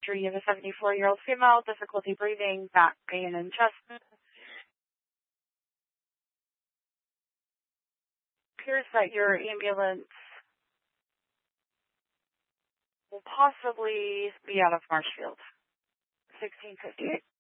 history of a 74-year-old female, difficulty breathing, back pain, and chest. Appears that your ambulance will possibly be out of Marshfield. 1658.